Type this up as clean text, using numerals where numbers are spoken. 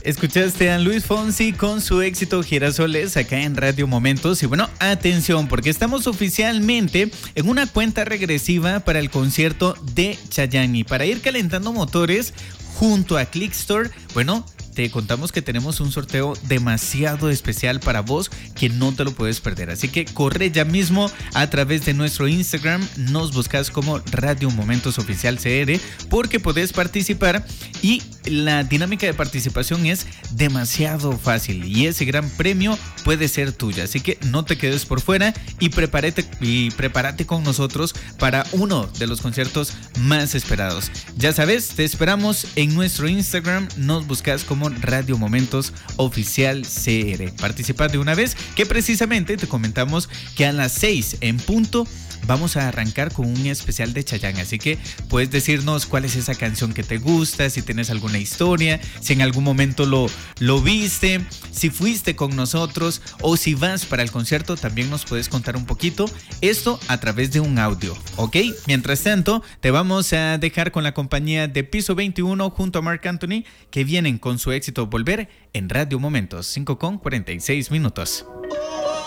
Escuchaste a Luis Fonsi con su éxito Girasoles acá en Radio Momentos. Y bueno, atención, porque estamos oficialmente en una cuenta regresiva para el concierto de Chayanne. Y para ir calentando motores junto a Clickstore, bueno, te contamos que tenemos un sorteo demasiado especial para vos que no te lo puedes perder. Así que corre ya mismo a través de nuestro Instagram, nos buscas como Radio Momentos Oficial CR, porque podés participar y la dinámica de participación es demasiado fácil y ese gran premio puede ser tuya. Así que no te quedes por fuera y prepárate con nosotros para uno de los conciertos más esperados. Ya sabes, te esperamos en nuestro Instagram, nos buscas como Radio Momentos Oficial CR. Participa de una vez, que precisamente te comentamos que a las 6 en punto vamos a arrancar con un especial de Chayanne, así que puedes decirnos cuál es esa canción que te gusta, si tienes alguna historia, si en algún momento lo viste, si fuiste con nosotros o si vas para el concierto, también nos puedes contar un poquito, esto a través de un audio, ¿ok? Mientras tanto, te vamos a dejar con la compañía de Piso 21 junto a Marc Anthony, que vienen con su éxito Volver en Radio Momentos, 5:46 minutos.